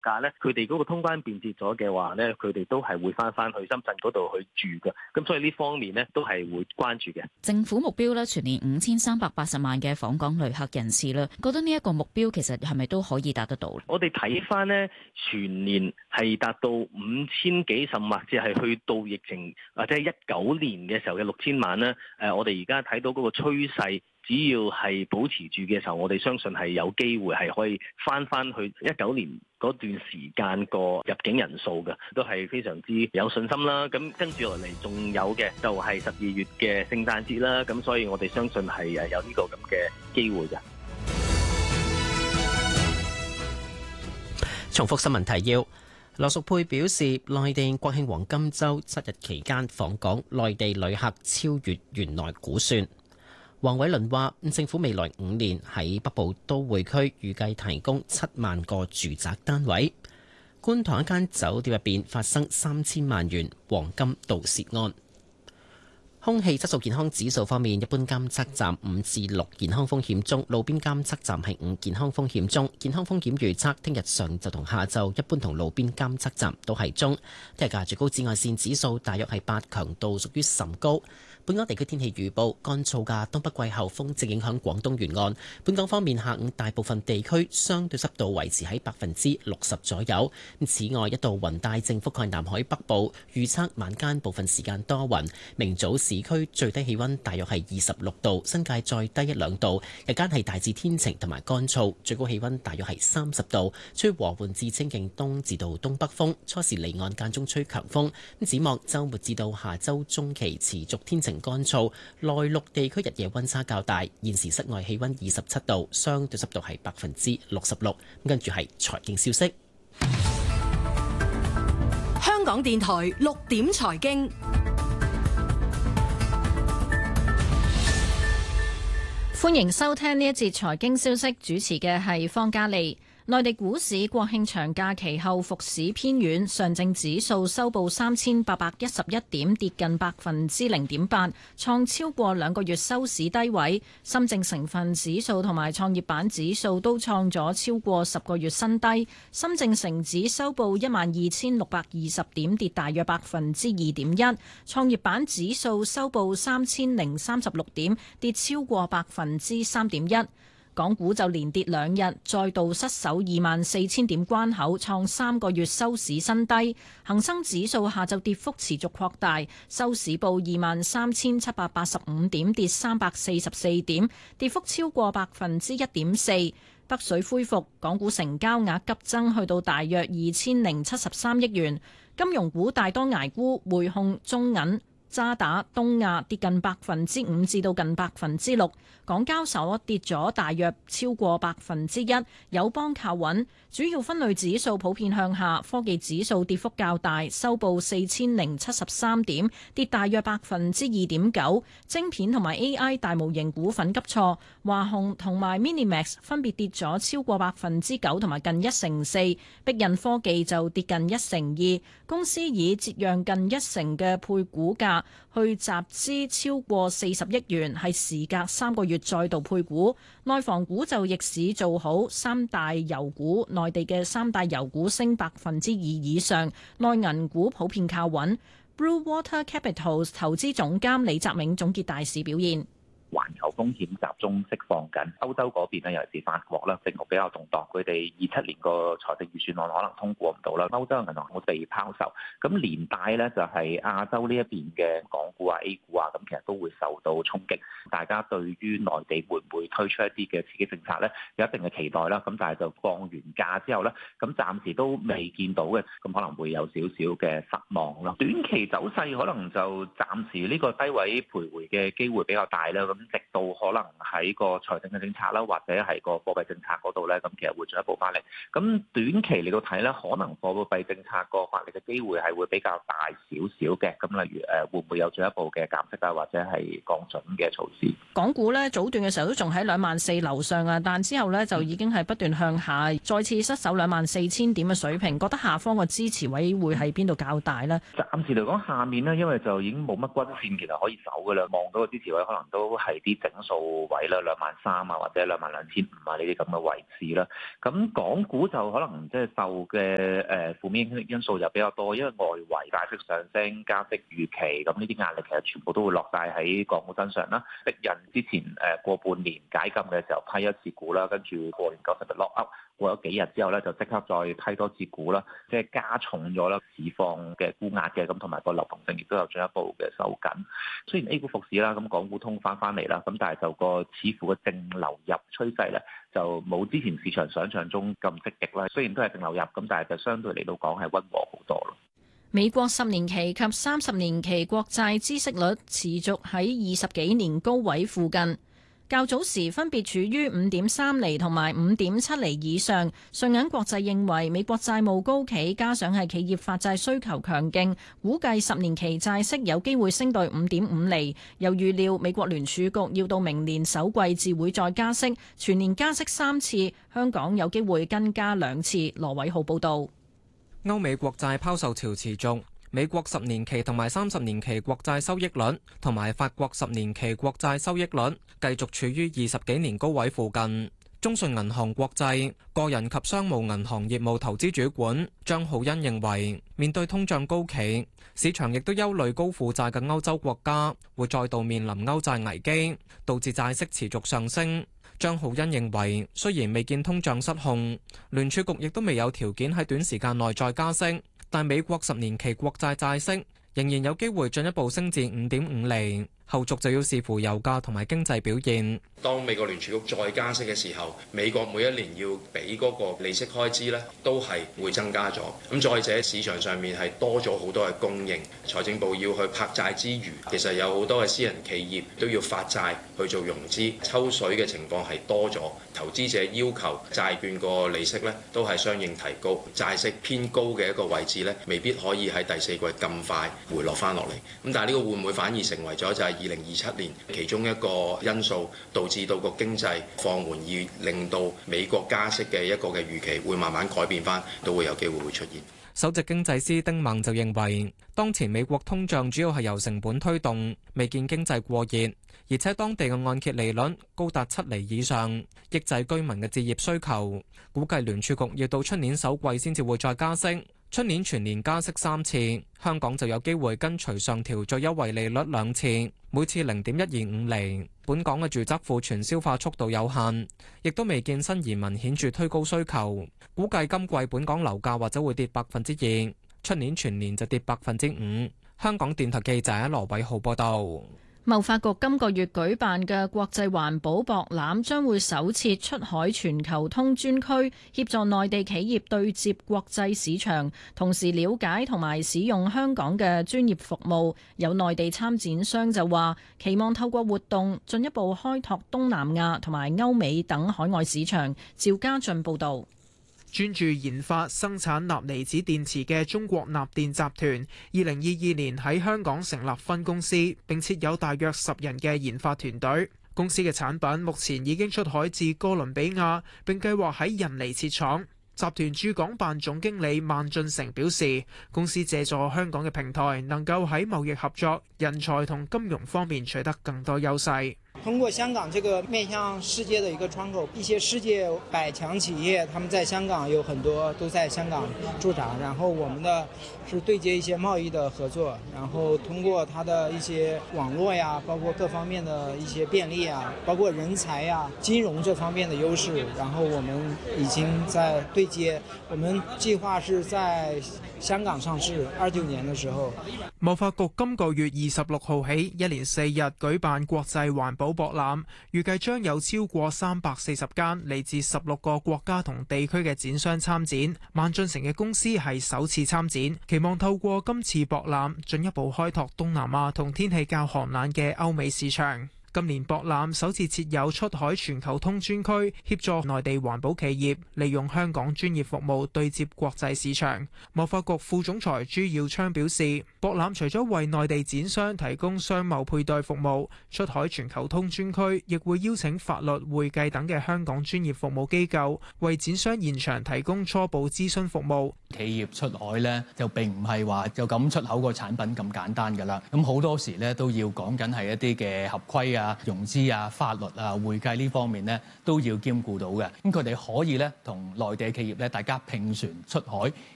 假咧，佢哋嗰個通關便捷咗嘅話咧，佢哋都係會翻去深圳嗰度去住嘅。咁所以呢方面咧都係會關注嘅。 政府目標咧全年5380萬嘅訪港旅客人次啦，覺得呢一個目標其實係咪都可以達得到？ 我哋睇翻咧全年係達到5000幾，甚或者係去到疫情或者係19年嘅時候嘅6000萬啦。我哋而家睇到嗰個趨勢。只要係保持住嘅時候，我哋相信係有機會係可以翻去19年嗰段時間個入境人數嘅，都係非常之有信心啦。咁跟住落嚟仲有嘅就係12月嘅聖誕節啦。咁所以我哋相信係有呢個咁嘅機會嘅。 重複新聞提要，羅淑佩表示，內地國慶黃金週7日期間訪港內地旅客超越原來估算。黃偉綸話：政府未來5年喺北部都會區預計提供7萬個住宅單位。觀塘一間酒店入邊發生3000萬元黃金盜竊案。空氣質素健康指數方面，一般監測站5至6健康風險中，路邊監測站係5健康風險中。健康風險預測聽日上晝同下晝一般同路邊監測站都係中。聽日嘅最高紫外線指數大約係8，強度屬於甚高。本港地區天氣預報，乾燥嘅東北季候風正影響廣東沿岸。本港方面，下午大部分地區相對濕度維持喺60%左右。此外，一道雲帶正覆蓋南海北部，預測晚間部分時間多雲。明早市區最低氣溫大約係26度，新界再低1-2度。日間係大致天晴同埋乾燥，最高氣溫大約係30度，吹和緩至清勁東至到東北風，初時離岸間中吹強風。展望週末至到下週中期持續天晴乾燥，內陸地區日夜溫差較大。現時室外氣溫27度，相對濕度係66%。跟住係財經消息。 香港電台6點財經， 歡迎收聽呢一節財經消息，主持嘅係方嘉利。內地股市國慶長假期後復市偏軟，上證指數收報3811點，跌近0.8%，創超過2個月收市低位。深證成分指數同埋創業板指數都創咗超過10個月新低。深證成指收報12620點，跌大約2.1%。創業板指數收報3036點，跌超過3.1%。港股就連跌2日，再度失守24000點關口，創3個月收市新低。恒生指數下晝跌幅持續擴大，收市報23785點，跌344點，跌幅超過1.4%。北水恢復，港股成交額急增，去到大約2073億元。金融股大多捱沽，匯控、中銀、渣打、東亞跌近5%至到近6%，港交所跌咗大約超過1%，友邦靠穩。主要分類指數普遍向下，科技指數跌幅較大，收報4073點，跌大約2.9%。晶片同埋 AI 大模型股份急挫，華虹同埋 Minimax 分別跌咗超過9%同埋近1%，碧印科技就跌近1%。公司以折讓近1%嘅配股價去集資超過40億元，係時隔3個月再度配股。內房股就逆市做好，內地嘅三大油股升2%以上，內銀股普遍靠穩。Blue Water Capital 投資總監李澤銘總結大市表現。 環球風險集中釋放緊，歐洲嗰邊咧，尤其是法國啦，政局比較動盪，佢哋27年個財政預算案可能通過唔到啦，歐洲銀行會被拋售，咁連帶咧就係亞洲呢一邊嘅港股啊、A 股啊，咁其實都會受到衝擊。大家對於內地會唔會推出一啲嘅刺激政策咧，有一定嘅期待啦。咁但係就降完價之後咧，咁暫時都未見到嘅，咁可能會有少少嘅失望咯。短期走勢可能就暫時呢個低位徘徊嘅機會比較大啦。咁直到可能喺個財政嘅政策啦，或者係個貨幣政策嗰度咧，咁其實會進一步發力。咁短期嚟到睇咧，可能貨幣政策個發力嘅機會係會比較大少少嘅。咁例如會唔會有進一步嘅減息啊，或者係降準嘅措施？ 港股咧早段嘅時候都仲喺24000樓上啊，但之後咧就已經係不斷向下，再次失守24000點嘅水平。覺得下方個支持位會喺邊度較大咧？ 暫時嚟講，下面咧，因為就已經冇乜均線其實可以守噶啦，望到個支持位可能都係係啲整數位啦，23,000啊或者22,500啊呢啲咁嘅位置啦。咁港股就可能即係受嘅負面因素就比較多，因為外圍大息上升、加息預期，咁呢啲壓力其實全部都會落晒喺港股身上啦。逼人之前過半年解禁嘅時候批一次股啦，跟住過年90日 lock up，過咗幾日之後咧就即刻再批多次股啦，即係加重咗啦市況嘅沽壓嘅，咁同埋個流動性亦都有進一步嘅收緊。雖然 A 股復市啦，咁港股通翻嚟啦，咁但係就個似乎個淨流入趨勢咧就冇之前市場想象中咁積極啦。雖然都係淨流入，咁但係就相對嚟到講係溫和好多咯。 美國10年期及30年期國債孳息率持續喺20幾年高位附近。較早時分別處於5.3厘同埋5.7厘以上。瑞銀國際認為美國債務高企，加上係企業發債需求強勁，估計10年期債息有機會升到5.5厘。又預料美國聯儲局要到明年首季至會再加息，全年加息3次，香港有機會跟加2次。羅偉浩報導。 歐美國債拋售潮持續。美國10年期同埋30年期國債收益率同埋法國10年期國債收益率繼續處於20幾年高位附近。中信銀行國際個人及商務銀行業務投資主管張浩恩認為，面對通脹高企，市場亦都憂慮高負債嘅歐洲國家會再度面臨歐債危機，導致債息持續上升。張浩恩認為，雖然未見通脹失控，聯儲局亦都未有條件喺短時間內再加息，但美國10年期國債債息仍然有機會進一步升至5.5厘，後續就要視乎油價同埋經濟表現。 當美國聯儲局再加息嘅時候，美國每一年要俾嗰個利息開支咧，都係會增加咗。咁再者，市場上面係多咗好多嘅供應，財政部要去拍債之餘，其實有好多嘅私人企業都要發債去做融資，抽水嘅情況係多咗。投資者要求債券個利息咧，都係相應提高。債息偏高嘅一個位置咧，未必可以喺第四季咁快回落翻落嚟。咁但係呢個會唔會反而成為咗就係2027年其中一個因素，導致到個經濟放緩，而令到美國加息嘅一個嘅預期會慢慢改變翻，都會有機會會出現。 首席經濟師丁孟就認為，當前美國通脹主要係由成本推動，未見經濟過熱，而且當地嘅按揭利率高達7厘以上，抑制居民嘅置業需求。估計聯儲局要到出年首季先至會再加息，出年全年加息3次。香港就有機會跟隨上調最優惠利率2次，每次0.125厘。本港嘅住宅庫存消化速度有限，亦都未見新移民顯著推高需求。估計今季本港樓價或者會跌2%，出年全年就跌5%。香港電台記者羅偉浩報道。 貿發局今個月舉辦嘅國際環保博覽將會首設出海全球通專區，協助內地企業對接國際市場，同時了解同埋使用香港嘅專業服務。有內地參展商就話，期望透過活動進一步開拓東南亞同埋歐美等海外市場。趙家俊報導。 專注研發生產鈉離子電池嘅中國鈉電集團，2022年喺香港成立分公司，並設有大約10人嘅研發團隊。公司嘅產品目前已經出海至哥倫比亞，並計劃喺印尼設廠。集團駐港辦總經理萬俊成表示，公司借助香港嘅平台，能夠喺貿易合作、人才同金融方面取得更多優勢。 通過香港這個面向世界的一個窗口，一些世界100強企業，他們在香港有很多都在香港駐場，然後我們的是對接一些貿易的合作，然後通過它的一些網絡呀，包括各方面的一些便利啊，包括人才呀、金融這方面的優勢，然後我們已經在對接，我們計劃是在香港上市29年的時候。 貿發局今個月26號起1連4日舉辦國際環保博覽，預計將有超過340間嚟自16個國家同地區嘅展商參展。萬俊成嘅公司係首次參展，期望透過今次博覽進一步開拓東南亞同天氣較寒冷嘅歐美市場。今年博覽首次設有出海全球通專區，協助內地環保企業利用香港專業服務對接國際市場。貿發局副總裁朱耀昌表示，博覽除咗為內地展商提供商貿配對服務，出海全球通專區亦會邀請法律、會計等嘅香港專業服務機構為展商現場提供初步諮詢服務。 企業出海呢，就並唔係話就咁出口個產品咁簡單㗎啦，咁好多時呢，都要講緊係一啲嘅合規啊、融資啊、法律啊、會計呢方面咧都要兼顧到嘅。咁佢哋可以咧同內地企業咧大家拼船出海，